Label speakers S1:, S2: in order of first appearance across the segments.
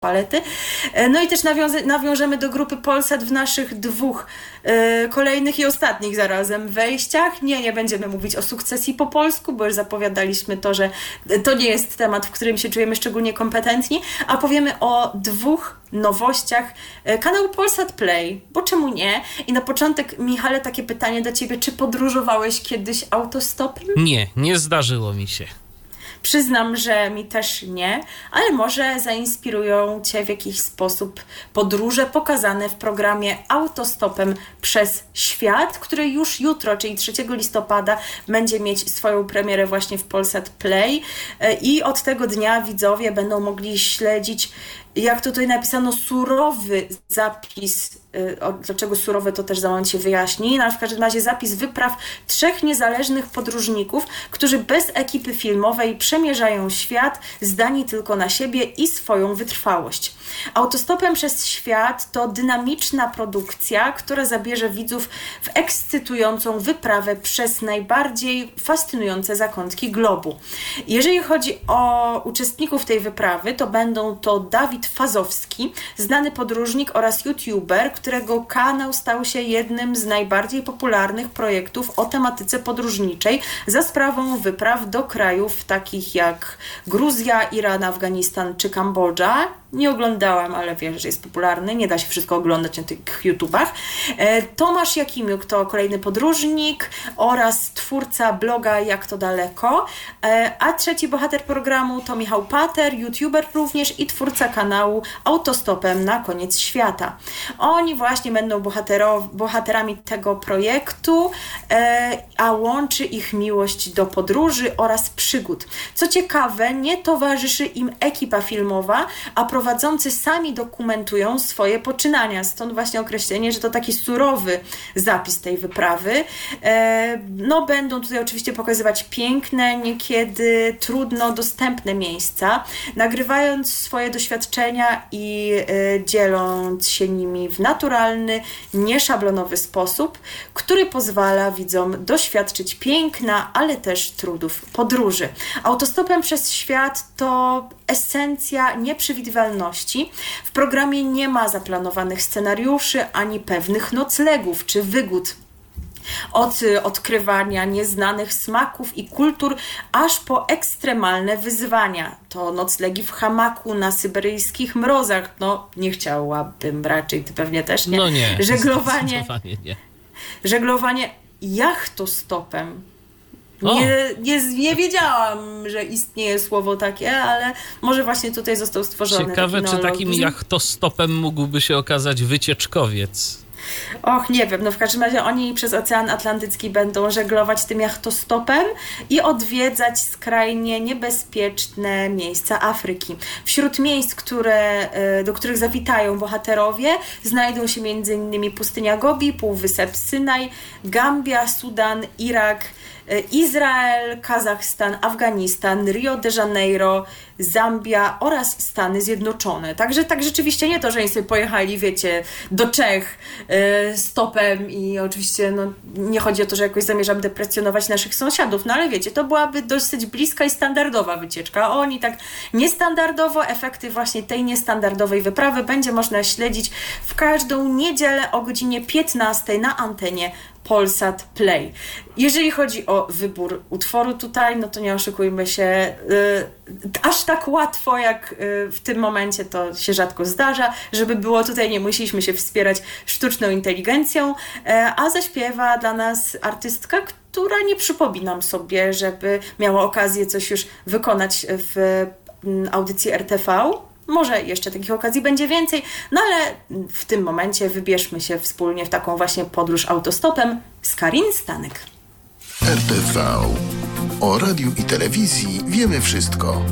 S1: palety. No i też nawiążemy do grupy Polsat w naszych dwóch kolejnych i ostatnich zarazem wejściach. Nie będziemy mówić o sukcesji po polsku, bo już zapowiadaliśmy to, że to nie jest temat, w którym się czujemy szczególnie kompetentni, a powiemy o dwóch nowościach kanału Polsat Play, bo czemu nie? I na początek, Michale, takie pytanie do Ciebie, czy podróżowałeś kiedyś autostopem?
S2: Nie zdarzyło mi się.
S1: Przyznam, że mi też nie, ale może zainspirują Cię w jakiś sposób podróże pokazane w programie Autostopem przez świat, który już jutro, czyli 3 listopada, będzie mieć swoją premierę właśnie w Polsat Play i od tego dnia widzowie będą mogli śledzić, jak tutaj napisano, surowy zapis. Dlaczego surowe, to też za moment się wyjaśni. No, ale w każdym razie zapis wypraw 3 niezależnych podróżników, którzy bez ekipy filmowej przemierzają świat, zdani tylko na siebie i swoją wytrwałość. Autostopem przez świat to dynamiczna produkcja, która zabierze widzów w ekscytującą wyprawę przez najbardziej fascynujące zakątki globu. Jeżeli chodzi o uczestników tej wyprawy, to będą to Dawid Fazowski, znany podróżnik oraz youtuber, którego kanał stał się jednym z najbardziej popularnych projektów o tematyce podróżniczej za sprawą wypraw do krajów takich jak Gruzja, Iran, Afganistan czy Kambodża. Nie oglądałam, ale wiem, że jest popularny. Nie da się wszystko oglądać na tych YouTubach. Tomasz Jakimiuk to kolejny podróżnik oraz twórca bloga Jak to daleko. A trzeci bohater programu to Michał Pater, YouTuber również i twórca kanału Autostopem na koniec świata. Oni właśnie będą bohaterami tego projektu, a łączy ich miłość do podróży oraz przygód. Co ciekawe, nie towarzyszy im ekipa filmowa, a prowadzący sami dokumentują swoje poczynania. Stąd właśnie określenie, że to taki surowy zapis tej wyprawy. No, będą tutaj oczywiście pokazywać piękne, niekiedy trudno dostępne miejsca, nagrywając swoje doświadczenia i dzieląc się nimi w naturalny, nieszablonowy sposób, który pozwala widzom doświadczyć piękna, ale też trudów podróży. Autostopem przez świat to esencja nieprzewidywalności. W programie nie ma zaplanowanych scenariuszy, ani pewnych noclegów czy wygód. Od odkrywania nieznanych smaków i kultur, aż po ekstremalne wyzwania. To noclegi w hamaku na syberyjskich mrozach. No, nie chciałabym raczej, ty pewnie też nie.
S2: No nie,
S1: żeglowanie jachtostopem. Nie wiedziałam, że istnieje słowo takie, ale może właśnie tutaj został stworzony.
S2: Ciekawe, czy takim jachtostopem mógłby się okazać wycieczkowiec.
S1: Och, nie wiem, no w każdym razie oni przez Ocean Atlantycki będą żeglować tym jachtostopem i odwiedzać skrajnie niebezpieczne miejsca Afryki. Wśród miejsc, do których zawitają bohaterowie, znajdą się m.in. pustynia Gobi, Półwysep Synaj, Gambia, Sudan, Irak, Izrael, Kazachstan, Afganistan, Rio de Janeiro, Zambia oraz Stany Zjednoczone. Także tak rzeczywiście nie to, że oni sobie pojechali, wiecie, do Czech stopem i oczywiście nie chodzi o to, że jakoś zamierzam deprecjonować naszych sąsiadów, no ale wiecie, to byłaby dosyć bliska i standardowa wycieczka. A oni tak niestandardowo, efekty właśnie tej niestandardowej wyprawy będzie można śledzić w każdą niedzielę o godzinie 15 na antenie Polsat Play. Jeżeli chodzi o wybór utworu tutaj, no to nie oszukujmy się, aż tak łatwo jak w tym momencie to się rzadko zdarza. Żeby było tutaj, nie musieliśmy się wspierać sztuczną inteligencją, a zaśpiewa dla nas artystka, która nie przypominam sobie, żeby miała okazję coś już wykonać w audycji RTV. Może jeszcze takich okazji będzie więcej, no ale w tym momencie wybierzmy się wspólnie w taką właśnie podróż autostopem z Karin Stanek.
S3: RTV. O radiu i telewizji wiemy wszystko.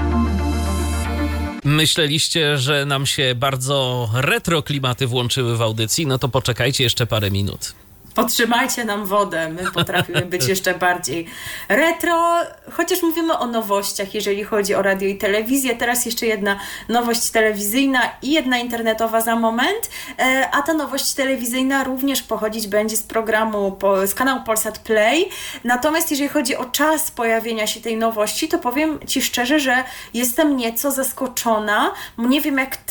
S2: Myśleliście, że nam się bardzo retro klimaty włączyły w audycji? No to poczekajcie jeszcze parę minut.
S1: Podtrzymajcie nam wodę, my potrafimy być jeszcze bardziej retro, chociaż mówimy o nowościach, jeżeli chodzi o radio i telewizję. Teraz jeszcze jedna nowość telewizyjna i jedna internetowa za moment, a ta nowość telewizyjna również pochodzić będzie z programu, z kanału Polsat Play. Natomiast jeżeli chodzi o czas pojawienia się tej nowości, to powiem Ci szczerze, że jestem nieco zaskoczona. Nie wiem jak